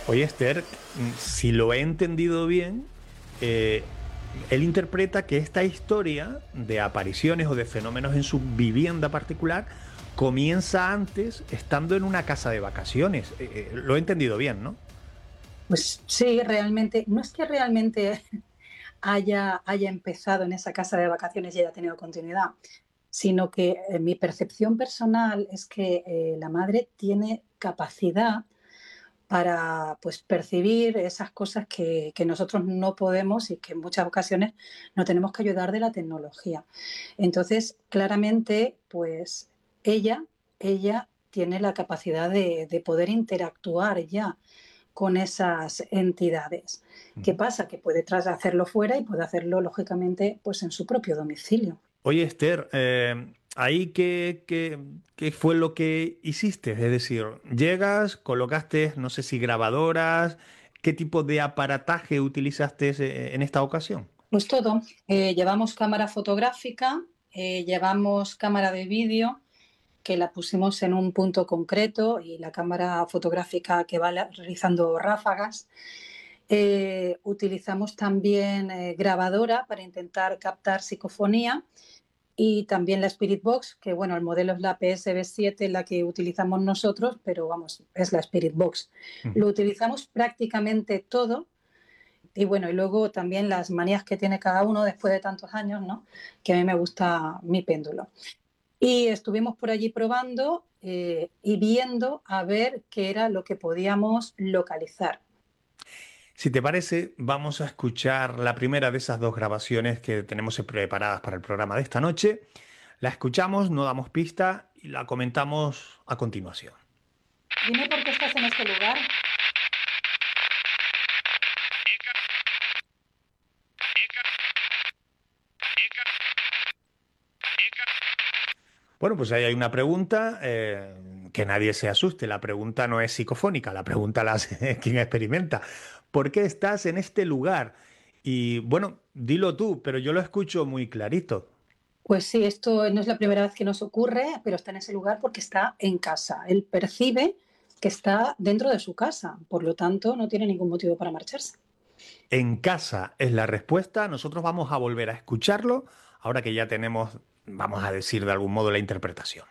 Oye, Esther, si lo he entendido bien, eh, él interpreta que esta historia de apariciones o de fenómenos en su vivienda particular comienza antes estando en una casa de vacaciones. Lo he entendido bien, ¿no? Pues sí, realmente, no es que realmente haya empezado en esa casa de vacaciones y haya tenido continuidad, sino que mi percepción personal es que la madre tiene capacidad para pues, percibir esas cosas que nosotros no podemos y que en muchas ocasiones no tenemos que ayudar de la tecnología. Entonces, claramente, pues ella tiene la capacidad de poder interactuar ya con esas entidades. ¿Qué Ujú. pasa? Que puede tras hacerlo fuera y puede hacerlo, lógicamente, pues en su propio domicilio. Oye, Esther, ¿ahí qué fue lo que hiciste? Es decir, llegas, colocaste, no sé si grabadoras, ¿qué tipo de aparataje utilizaste en esta ocasión? Pues todo. Llevamos cámara fotográfica, llevamos cámara de vídeo, que la pusimos en un punto concreto y la cámara fotográfica que va realizando ráfagas. Utilizamos también grabadora para intentar captar psicofonía y también la Spirit Box, que bueno, el modelo es la PSB7, la que utilizamos nosotros, pero vamos, es la Spirit Box. Ujú. Lo utilizamos prácticamente todo y bueno, y luego también las manías que tiene cada uno después de tantos años, ¿no? Que a mí me gusta mi péndulo. Y estuvimos por allí probando y viendo a ver qué era lo que podíamos localizar. Si te parece, vamos a escuchar la primera de esas dos grabaciones que tenemos preparadas para el programa de esta noche. La escuchamos, no damos pista y la comentamos a continuación. Dime por qué estás en este lugar. Bueno, pues ahí hay una pregunta, que nadie se asuste. La pregunta no es psicofónica, la pregunta la hace quien experimenta. ¿Por qué estás en este lugar? Y bueno, dilo tú, pero yo lo escucho muy clarito. Pues sí, esto no es la primera vez que nos ocurre, pero está en ese lugar porque está en casa. Él percibe que está dentro de su casa, por lo tanto no tiene ningún motivo para marcharse. En casa es la respuesta. Nosotros vamos a volver a escucharlo ahora que ya tenemos, vamos a decir de algún modo, la interpretación.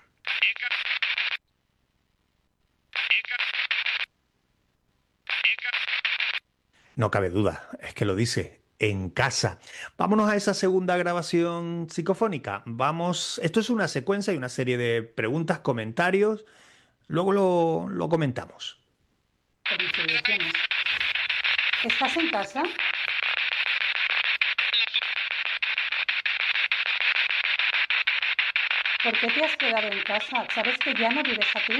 No cabe duda, es que lo dice en casa. Vámonos a esa segunda grabación psicofónica. Vamos, esto es una secuencia y una serie de preguntas, comentarios. Luego lo comentamos. ¿Estás en casa? ¿Por qué te has quedado en casa? ¿Sabes que ya no vives aquí?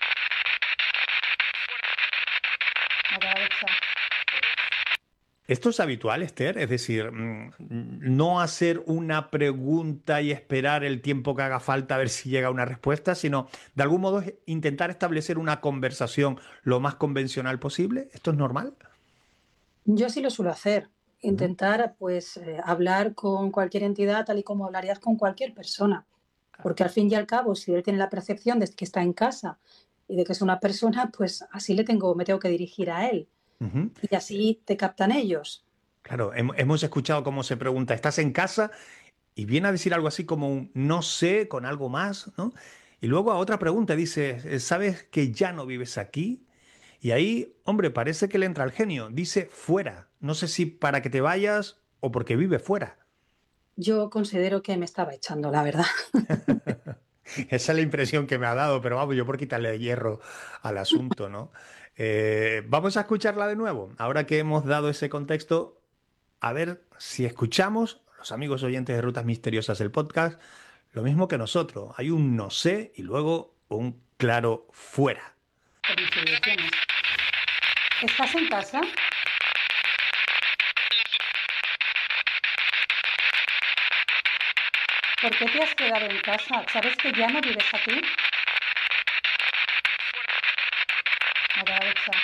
Agacha. Esto es habitual, Esther, es decir, no hacer una pregunta y esperar el tiempo que haga falta a ver si llega una respuesta, sino de algún modo intentar establecer una conversación lo más convencional posible. ¿Esto es normal? Yo sí lo suelo hacer. Ujú. Intentar, pues, hablar con cualquier entidad tal y como hablarías con cualquier persona. Porque al fin y al cabo, si él tiene la percepción de que está en casa y de que es una persona, pues así me tengo que dirigir a él. Ujú. Y así te captan ellos. Claro, hemos escuchado cómo se pregunta, ¿estás en casa? Y viene a decir algo así como un no sé con algo más, ¿no? Y luego a otra pregunta dice, ¿sabes que ya no vives aquí? Y ahí, hombre, parece que le entra el genio. Dice fuera. No sé si para que te vayas o porque vive fuera. Yo considero que me estaba echando, la verdad. Esa es la impresión que me ha dado, pero vamos, yo por quitarle hierro al asunto, ¿no? Vamos a escucharla de nuevo. Ahora que hemos dado ese contexto, a ver si escuchamos, los amigos oyentes de Rutas Misteriosas, el podcast, lo mismo que nosotros. Hay un no sé y luego un claro fuera. ¿Estás en casa? ¿Por qué te has quedado en casa? ¿Sabes que ya no vives aquí? Agacha.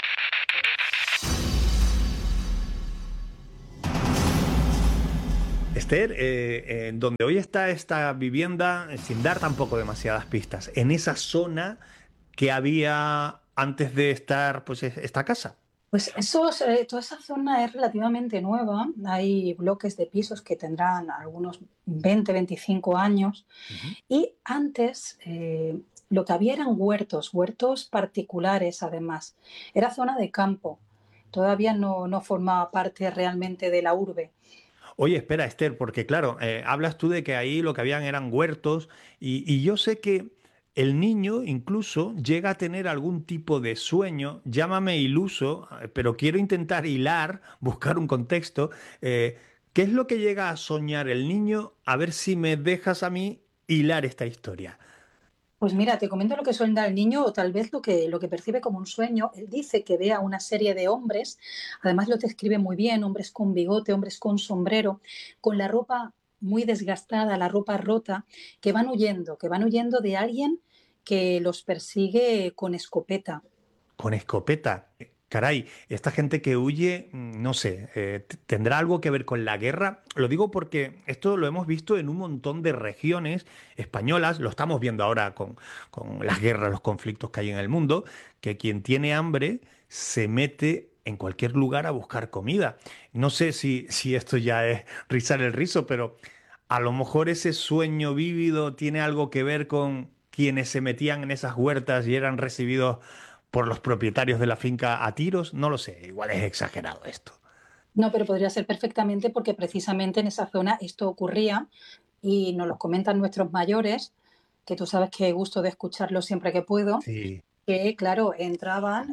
Esther, donde hoy está esta vivienda, sin dar tampoco demasiadas pistas, en esa zona que había antes de estar, pues, esta casa. Pues toda esa zona es relativamente nueva. Hay bloques de pisos que tendrán algunos 20, 25 años. Ujú. Y antes lo que había eran huertos, huertos particulares además. Era zona de campo. Todavía no formaba parte realmente de la urbe. Oye, espera, Esther, porque claro, hablas tú de que ahí lo que habían eran huertos y yo sé que el niño incluso llega a tener algún tipo de sueño, llámame iluso, pero quiero intentar hilar, buscar un contexto. ¿Qué es lo que llega a soñar el niño? A ver si me dejas a mí hilar esta historia. Pues mira, te comento lo que sueña el niño o tal vez lo que percibe como un sueño. Él dice que ve a una serie de hombres, además lo describe muy bien, hombres con bigote, hombres con sombrero, con la ropa muy desgastada, la ropa rota, que van huyendo de alguien que los persigue con escopeta. Con escopeta. Caray, esta gente que huye, no sé, ¿tendrá algo que ver con la guerra? Lo digo porque esto lo hemos visto en un montón de regiones españolas, lo estamos viendo ahora con las guerras, los conflictos que hay en el mundo, que quien tiene hambre se mete en cualquier lugar a buscar comida. No sé si esto ya es rizar el rizo, pero a lo mejor ese sueño vívido tiene algo que ver con quienes se metían en esas huertas y eran recibidos por los propietarios de la finca a tiros. No lo sé, igual es exagerado esto. No, pero podría ser perfectamente porque precisamente en esa zona esto ocurría y nos lo comentan nuestros mayores, que tú sabes que gusto de escucharlo siempre que puedo, Sí, que, claro, entraban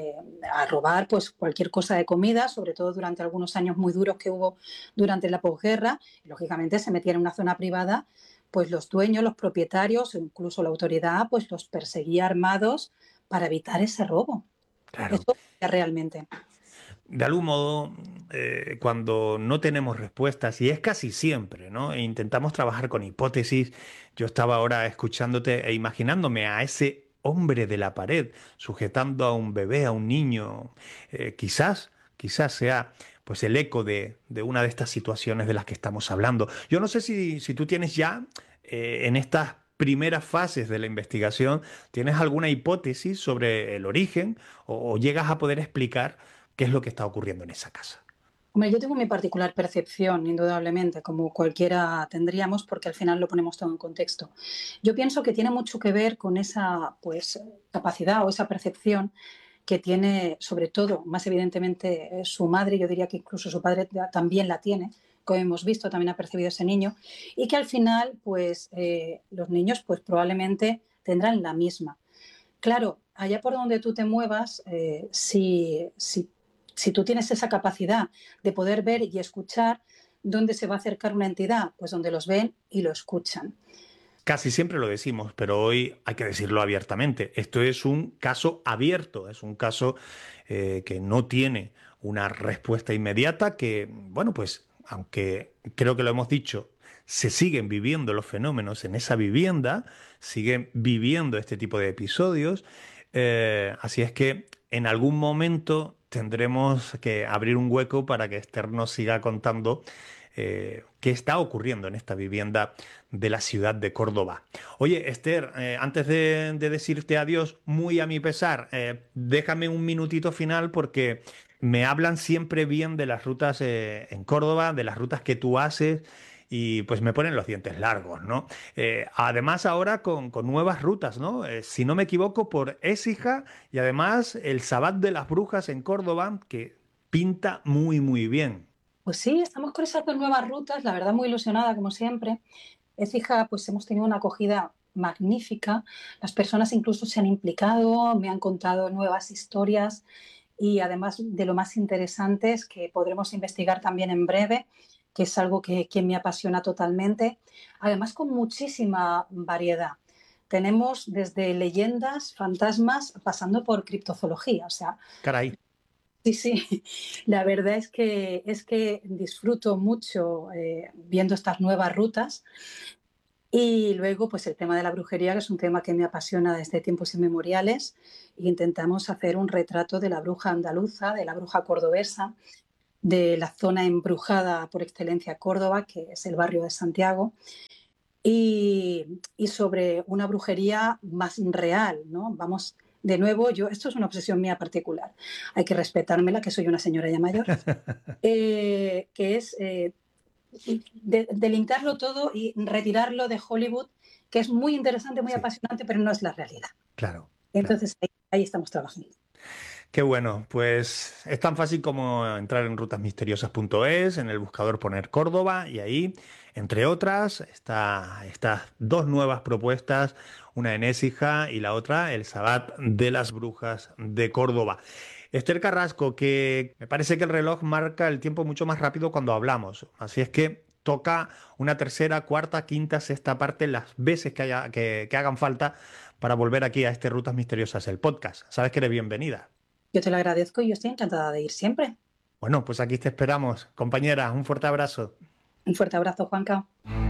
a robar pues cualquier cosa de comida, sobre todo durante algunos años muy duros que hubo durante la posguerra. Y, lógicamente se metían en una zona privada, pues los dueños, los propietarios, incluso la autoridad, pues los perseguía armados para evitar ese robo. claro. Eso realmente. De algún modo, cuando no tenemos respuestas, y es casi siempre, ¿no? E intentamos trabajar con hipótesis. Yo estaba ahora escuchándote e imaginándome a ese hombre de la pared sujetando a un bebé, a un niño. Quizás sea pues el eco de una de estas situaciones de las que estamos hablando. Yo no sé si tú tienes ya en estas primeras fases de la investigación, ¿tienes alguna hipótesis sobre el origen o llegas a poder explicar qué es lo que está ocurriendo en esa casa? Hombre, yo tengo mi particular percepción, indudablemente, como cualquiera tendríamos, porque al final lo ponemos todo en contexto. Yo pienso que tiene mucho que ver con esa pues, capacidad o esa percepción que tiene, sobre todo, más evidentemente, su madre, yo diría que incluso su padre también la tiene, como hemos visto, también ha percibido ese niño, y que al final, pues, los niños, pues probablemente tendrán la misma. Claro, allá por donde tú te muevas, si tú tienes esa capacidad de poder ver y escuchar, ¿dónde se va a acercar una entidad? Pues donde los ven y lo escuchan. Casi siempre lo decimos, pero hoy hay que decirlo abiertamente. Esto es un caso abierto, es un caso que no tiene una respuesta inmediata, que, bueno, pues, aunque creo que lo hemos dicho, se siguen viviendo los fenómenos en esa vivienda, siguen viviendo este tipo de episodios. Así es que en algún momento tendremos que abrir un hueco para que Esther nos siga contando qué está ocurriendo en esta vivienda de la ciudad de Córdoba. Oye, Esther, antes de decirte adiós, muy a mi pesar, déjame un minutito final porque me hablan siempre bien de las rutas en Córdoba, de las rutas que tú haces. Y pues me ponen los dientes largos, ¿no? Además ahora con nuevas rutas, ¿no? Si no me equivoco, por Écija y además el Sabbat de las Brujas en Córdoba, que pinta muy, muy bien. Pues sí, estamos con esas dos nuevas rutas, la verdad muy ilusionada como siempre. Écija, pues hemos tenido una acogida magnífica, las personas incluso se han implicado, me han contado nuevas historias y además de lo más interesante es que podremos investigar también en breve, que es algo que me apasiona totalmente, además con muchísima variedad. Tenemos desde leyendas, fantasmas, pasando por criptozoología. O sea, Caray. sí, sí, la verdad es que disfruto mucho viendo estas nuevas rutas y luego, pues el tema de la brujería, que es un tema que me apasiona desde tiempos inmemoriales, e intentamos hacer un retrato de la bruja andaluza, de la bruja cordobesa, de la zona embrujada por excelencia Córdoba, que es el barrio de Santiago, y sobre una brujería más real, ¿no? Vamos de nuevo, esto es una obsesión mía particular, hay que respetármela, que soy una señora ya mayor, que es de limpiarlo todo y retirarlo de Hollywood, que es muy interesante, muy Sí, apasionante, pero no es la realidad. claro, claro. Entonces, ahí estamos trabajando. Qué bueno, pues es tan fácil como entrar en rutasmisteriosas.es, en el buscador poner Córdoba y ahí, entre otras, estas dos nuevas propuestas, una en Écija y la otra, el Sabbat de las Brujas de Córdoba. Esther Carrasco, que me parece que el reloj marca el tiempo mucho más rápido cuando hablamos, así es que toca una tercera, cuarta, quinta, sexta parte las veces que hagan falta para volver aquí a este Rutas Misteriosas, el podcast. Sabes que eres bienvenida. Yo te lo agradezco y yo estoy encantada de ir siempre. Bueno, pues aquí te esperamos. Compañera, un fuerte abrazo. Un fuerte abrazo, Juanca.